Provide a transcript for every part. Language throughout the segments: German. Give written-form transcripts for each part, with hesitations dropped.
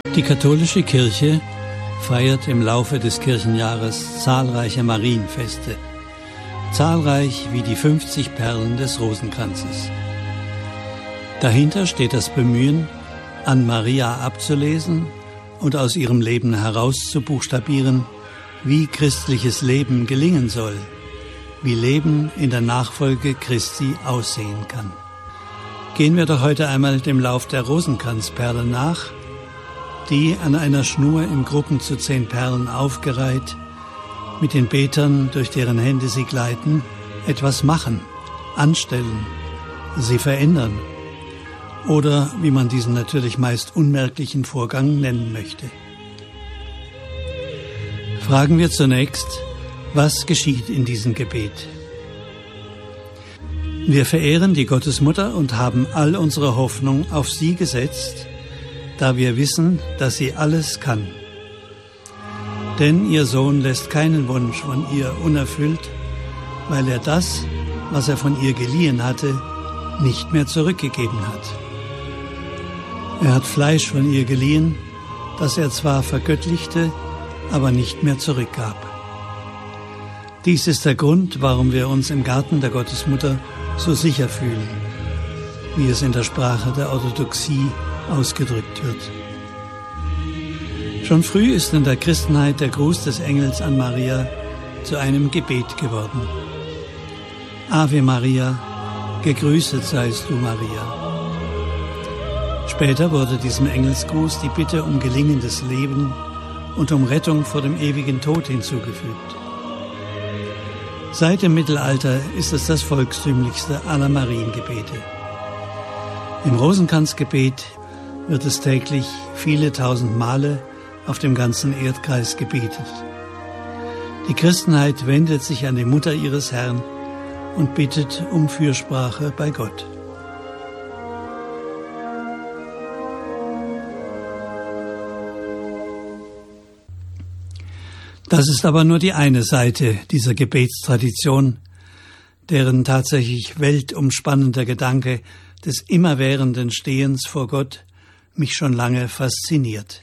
Die katholische Kirche feiert im Laufe des Kirchenjahres zahlreiche Marienfeste, zahlreich wie die 50 Perlen des Rosenkranzes. Dahinter steht das Bemühen, an Maria abzulesen und aus ihrem Leben herauszubuchstabieren, wie christliches Leben gelingen soll, wie Leben in der Nachfolge Christi aussehen kann. Gehen wir doch heute einmal dem Lauf der Rosenkranzperle nach, die an einer Schnur in Gruppen zu 10 Perlen aufgereiht, mit den Betern, durch deren Hände sie gleiten, etwas machen, anstellen, sie verändern oder, wie man diesen natürlich meist unmerklichen Vorgang nennen möchte. Fragen wir zunächst, was geschieht in diesem Gebet? Wir verehren die Gottesmutter und haben all unsere Hoffnung auf sie gesetzt, da wir wissen, dass sie alles kann. Denn ihr Sohn lässt keinen Wunsch von ihr unerfüllt, weil er das, was er von ihr geliehen hatte, nicht mehr zurückgegeben hat. Er hat Fleisch von ihr geliehen, das er zwar vergöttlichte, aber nicht mehr zurückgab. Dies ist der Grund, warum wir uns im Garten der Gottesmutter so sicher fühlen, wie es in der Sprache der Orthodoxie ausgedrückt wird. Schon früh ist in der Christenheit der Gruß des Engels an Maria zu einem Gebet geworden. Ave Maria, gegrüßet seist du, Maria. Später wurde diesem Engelsgruß die Bitte um gelingendes Leben und um Rettung vor dem ewigen Tod hinzugefügt. Seit dem Mittelalter ist es das volkstümlichste aller Mariengebete. Im Rosenkranzgebet wird es täglich viele tausend Male auf dem ganzen Erdkreis gebetet. Die Christenheit wendet sich an die Mutter ihres Herrn und bittet um Fürsprache bei Gott. Das ist aber nur die eine Seite dieser Gebetstradition, deren tatsächlich weltumspannender Gedanke des immerwährenden Stehens vor Gott mich schon lange fasziniert.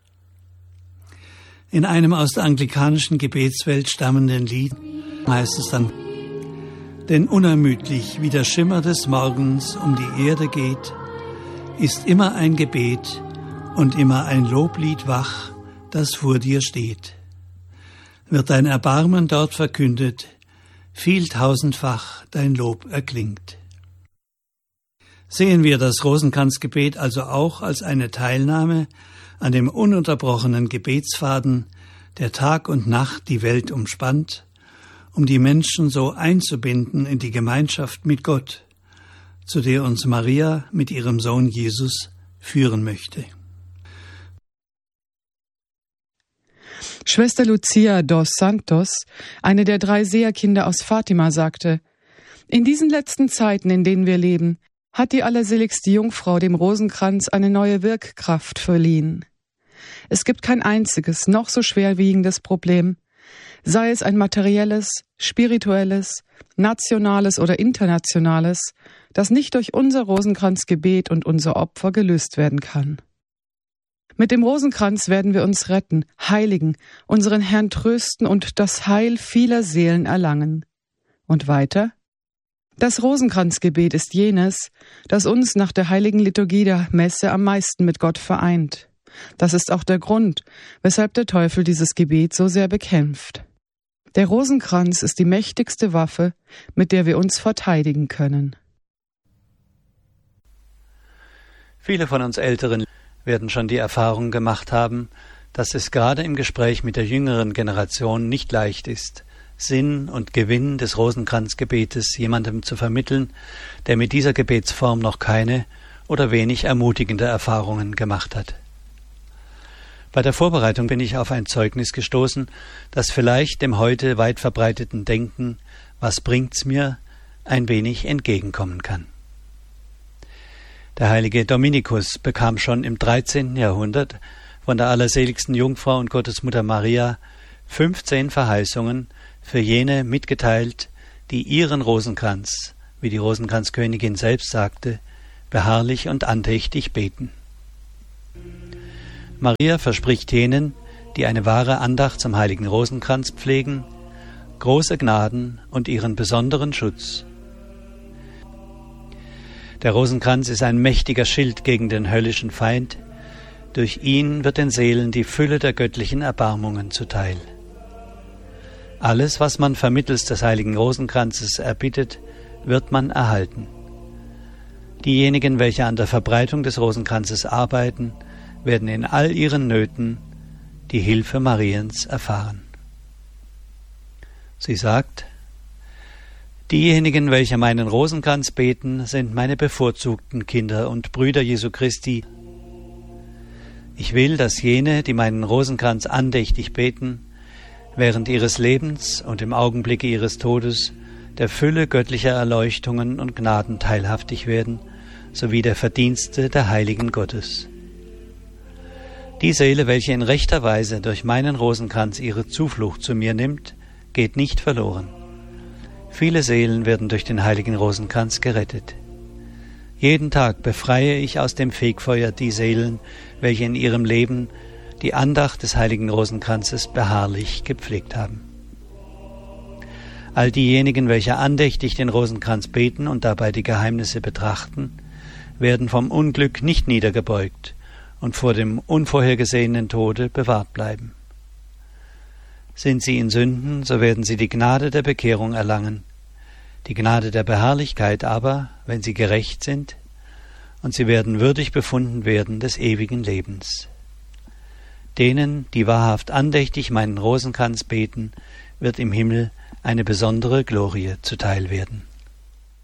In einem aus der anglikanischen Gebetswelt stammenden Lied heißt es dann: Denn unermüdlich wie der Schimmer des Morgens um die Erde geht, ist immer ein Gebet und immer ein Loblied wach, das vor dir steht. Wird dein Erbarmen dort verkündet, vieltausendfach dein Lob erklingt. Sehen wir das Rosenkranzgebet also auch als eine Teilnahme an dem ununterbrochenen Gebetsfaden, der Tag und Nacht die Welt umspannt, um die Menschen so einzubinden in die Gemeinschaft mit Gott, zu der uns Maria mit ihrem Sohn Jesus führen möchte. Schwester Lucia dos Santos, eine der 3 Seherkinder aus Fatima, sagte: In diesen letzten Zeiten, in denen wir leben, hat die allerseligste Jungfrau dem Rosenkranz eine neue Wirkkraft verliehen. Es gibt kein einziges, noch so schwerwiegendes Problem, sei es ein materielles, spirituelles, nationales oder internationales, das nicht durch unser Rosenkranzgebet und unser Opfer gelöst werden kann. Mit dem Rosenkranz werden wir uns retten, heiligen, unseren Herrn trösten und das Heil vieler Seelen erlangen. Und weiter? Das Rosenkranzgebet ist jenes, das uns nach der heiligen Liturgie der Messe am meisten mit Gott vereint. Das ist auch der Grund, weshalb der Teufel dieses Gebet so sehr bekämpft. Der Rosenkranz ist die mächtigste Waffe, mit der wir uns verteidigen können. Viele von uns Älteren werden schon die Erfahrung gemacht haben, dass es gerade im Gespräch mit der jüngeren Generation nicht leicht ist, Sinn und Gewinn des Rosenkranzgebetes jemandem zu vermitteln, der mit dieser Gebetsform noch keine oder wenig ermutigende Erfahrungen gemacht hat. Bei der Vorbereitung bin ich auf ein Zeugnis gestoßen, das vielleicht dem heute weit verbreiteten Denken, was bringt's mir, ein wenig entgegenkommen kann. Der heilige Dominikus bekam schon im 13. Jahrhundert von der allerseligsten Jungfrau und Gottesmutter Maria 15 Verheißungen für jene mitgeteilt, die ihren Rosenkranz, wie die Rosenkranzkönigin selbst sagte, beharrlich und andächtig beten. Maria verspricht jenen, die eine wahre Andacht zum heiligen Rosenkranz pflegen, große Gnaden und ihren besonderen Schutz. Der Rosenkranz ist ein mächtiger Schild gegen den höllischen Feind. Durch ihn wird den Seelen die Fülle der göttlichen Erbarmungen zuteil. Alles, was man vermittels des heiligen Rosenkranzes erbittet, wird man erhalten. Diejenigen, welche an der Verbreitung des Rosenkranzes arbeiten, werden in all ihren Nöten die Hilfe Mariens erfahren. Sie sagt: Diejenigen, welche meinen Rosenkranz beten, sind meine bevorzugten Kinder und Brüder Jesu Christi. Ich will, dass jene, die meinen Rosenkranz andächtig beten, während ihres Lebens und im Augenblicke ihres Todes der Fülle göttlicher Erleuchtungen und Gnaden teilhaftig werden, sowie der Verdienste der Heiligen Gottes. Die Seele, welche in rechter Weise durch meinen Rosenkranz ihre Zuflucht zu mir nimmt, geht nicht verloren. Viele Seelen werden durch den heiligen Rosenkranz gerettet. Jeden Tag befreie ich aus dem Fegfeuer die Seelen, welche in ihrem Leben die Andacht des heiligen Rosenkranzes beharrlich gepflegt haben. All diejenigen, welche andächtig den Rosenkranz beten und dabei die Geheimnisse betrachten, werden vom Unglück nicht niedergebeugt und vor dem unvorhergesehenen Tode bewahrt bleiben. Sind sie in Sünden, so werden sie die Gnade der Bekehrung erlangen, die Gnade der Beharrlichkeit aber, wenn sie gerecht sind, und sie werden würdig befunden werden des ewigen Lebens. Denen, die wahrhaft andächtig meinen Rosenkranz beten, wird im Himmel eine besondere Glorie zuteil werden.